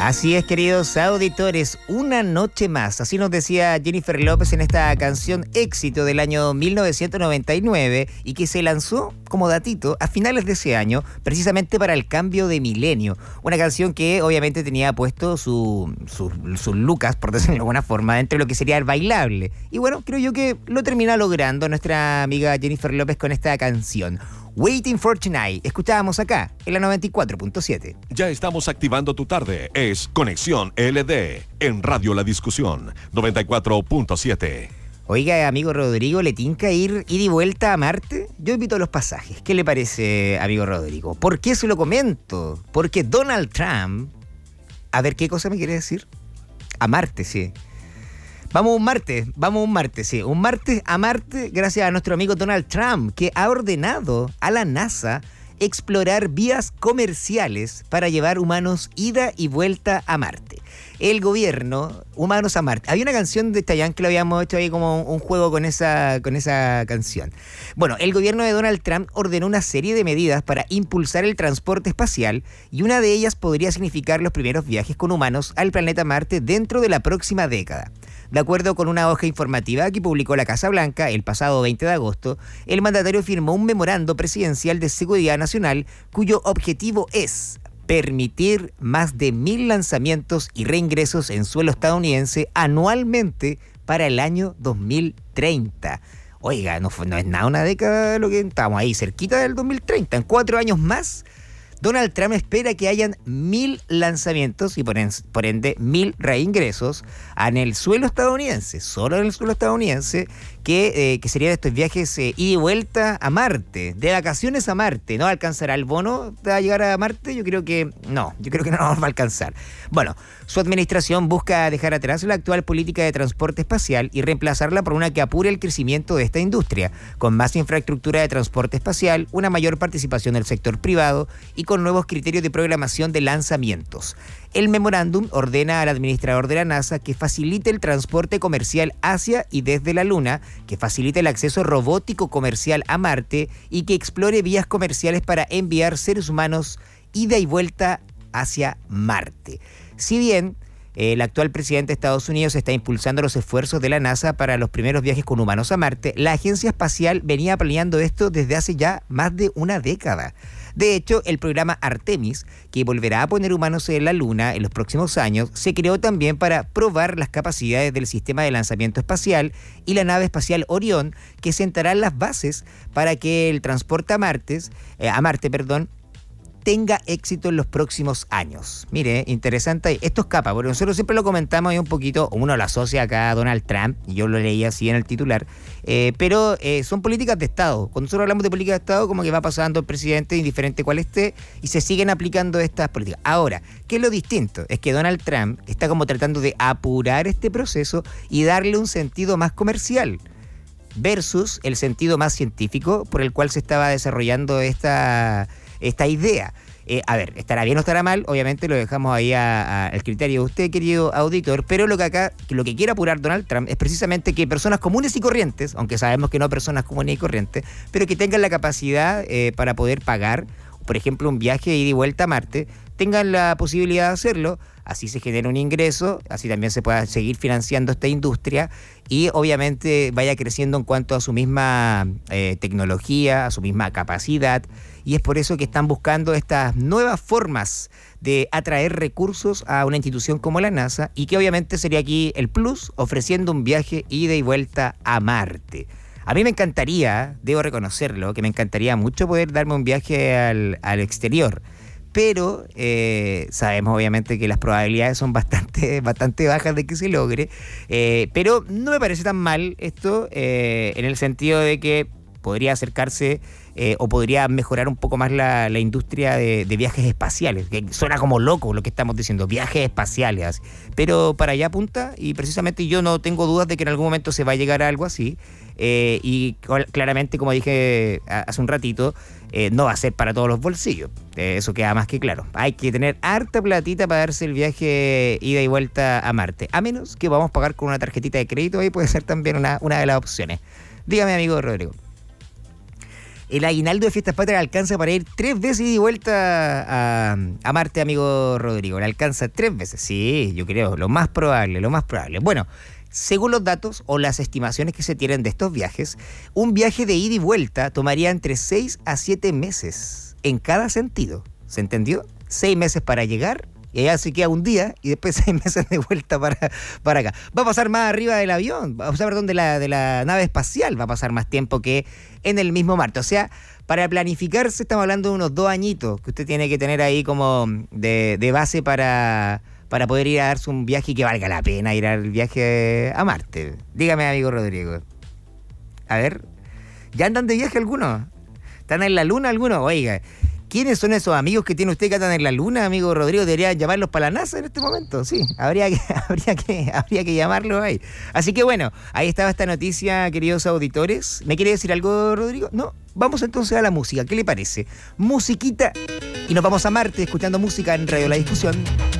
Así es, queridos auditores, una noche más. Así nos decía Jennifer López en esta canción éxito del año 1999 y que se lanzó como datito a finales de ese año, precisamente para el cambio de milenio. Una canción que obviamente tenía puesto sus lucas, por decirlo de alguna forma, dentro de lo que sería el bailable. Y bueno, creo yo que lo termina logrando nuestra amiga Jennifer López con esta canción. Waiting for Tonight. Escuchábamos acá, en la 94.7. Ya estamos activando tu tarde. Es Conexión LD en Radio La Discusión 94.7. Oiga, amigo Rodrigo, ¿le tinca ir y vuelta a Marte? Yo invito a los pasajes. ¿Qué le parece, amigo Rodrigo? ¿Por qué se lo comento? Porque Donald Trump... A ver, ¿qué cosa me quiere decir? A Marte, sí. Vamos un martes, sí. Un martes a Marte gracias a nuestro amigo Donald Trump, que ha ordenado a la NASA explorar vías comerciales para llevar humanos ida y vuelta a Marte. El gobierno, Humanos a Marte. Había una canción de Chayanne que lo habíamos hecho ahí como un juego con esa canción. Bueno, el gobierno de Donald Trump ordenó una serie de medidas para impulsar el transporte espacial y una de ellas podría significar los primeros viajes con humanos al planeta Marte dentro de la próxima década. De acuerdo con una hoja informativa que publicó la Casa Blanca el pasado 20 de agosto, el mandatario firmó un memorando presidencial de seguridad nacional cuyo objetivo es permitir más de 1.000 lanzamientos y reingresos en suelo estadounidense anualmente para el año 2030. Oiga, no es nada una década lo que estamos ahí, cerquita del 2030. En 4 años más, Donald Trump espera que hayan 1.000 lanzamientos y por ende 1.000 reingresos en el suelo estadounidense, solo en el suelo estadounidense, que serían estos viajes ida y vuelta a Marte, de vacaciones a Marte. ¿No alcanzará el bono para llegar a Marte? Yo creo que no nos va a alcanzar. Bueno, su administración busca dejar atrás la actual política de transporte espacial y reemplazarla por una que apure el crecimiento de esta industria, con más infraestructura de transporte espacial, una mayor participación del sector privado y con nuevos criterios de programación de lanzamientos. El memorándum ordena al administrador de la NASA que facilite el transporte comercial hacia y desde la Luna, que facilite el acceso robótico comercial a Marte y que explore vías comerciales para enviar seres humanos ida y vuelta hacia Marte. Si bien el actual presidente de Estados Unidos está impulsando los esfuerzos de la NASA para los primeros viajes con humanos a Marte, la agencia espacial venía planeando esto desde hace ya más de una década. De hecho, el programa Artemis, que volverá a poner humanos en la Luna en los próximos años, se creó también para probar las capacidades del sistema de lanzamiento espacial y la nave espacial Orión, que sentarán las bases para que el transporte a Marte, tenga éxito en los próximos años. Mire, interesante. Esto escapa, porque nosotros siempre lo comentamos ahí un poquito, uno lo asocia acá a Donald Trump, y yo lo leí así en el titular, pero son políticas de Estado. Cuando nosotros hablamos de políticas de Estado, como que va pasando el presidente, indiferente cuál esté, y se siguen aplicando estas políticas. Ahora, ¿qué es lo distinto? Es que Donald Trump está como tratando de apurar este proceso y darle un sentido más comercial, versus el sentido más científico por el cual se estaba desarrollando esta idea. A ver, ¿estará bien o estará mal? Obviamente lo dejamos ahí al criterio de usted, querido auditor, pero lo que quiere apurar Donald Trump es precisamente que personas comunes y corrientes, aunque sabemos que no personas comunes y corrientes, pero que tengan la capacidad para poder pagar, por ejemplo, un viaje ida y vuelta a Marte, tengan la posibilidad de hacerlo, así se genera un ingreso, así también se pueda seguir financiando esta industria y obviamente vaya creciendo en cuanto a su misma tecnología, a su misma capacidad, y es por eso que están buscando estas nuevas formas de atraer recursos a una institución como la NASA y que obviamente sería aquí el plus, ofreciendo un viaje ida y vuelta a Marte. A mí me encantaría, debo reconocerlo, que me encantaría mucho poder darme un viaje al exterior. Pero sabemos obviamente que las probabilidades son bastante bajas de que se logre. Pero no me parece tan mal esto en el sentido de que podría acercarse o podría mejorar un poco más la industria de viajes espaciales. Que suena como loco lo que estamos diciendo, viajes espaciales. Así. Pero para allá apunta y precisamente yo no tengo dudas de que en algún momento se va a llegar a algo así. Y claramente, como dije hace un ratito, no va a ser para todos los bolsillos. Eso queda más que claro. Hay que tener harta platita para darse el viaje ida y vuelta a Marte. A menos que vamos a pagar con una tarjetita de crédito, ahí puede ser también una de las opciones. Dígame, amigo Rodrigo. el aguinaldo de Fiestas Patrias alcanza para ir 3 veces ida y vuelta a Marte, amigo Rodrigo. Le alcanza 3 veces. Sí, yo creo, lo más probable. Bueno, según los datos o las estimaciones que se tienen de estos viajes, un viaje de ida y vuelta tomaría entre 6 a 7 meses en cada sentido. ¿Se entendió? 6 meses para llegar, y allá se queda un día, y después 6 meses de vuelta para acá. Va a pasar más arriba del avión, va a pasar, perdón, de la nave espacial, va a pasar más tiempo que en el mismo Marte. O sea, para planificarse estamos hablando de unos 2 añitos que usted tiene que tener ahí como de base para poder ir a darse un viaje que valga la pena ir al viaje a Marte. Dígame, amigo Rodrigo. A ver, ¿ya andan de viaje algunos? ¿Están en la luna algunos? Oiga, ¿quiénes son esos amigos que tiene usted que andan en la luna, amigo Rodrigo? Debería llamarlos para la NASA en este momento. Sí, habría que llamarlos ahí. Así que bueno, ahí estaba esta noticia, queridos auditores. ¿Me quiere decir algo, Rodrigo? No. Vamos entonces a la música. ¿Qué le parece? Musiquita. Y nos vamos a Marte escuchando música en Radio La Discusión.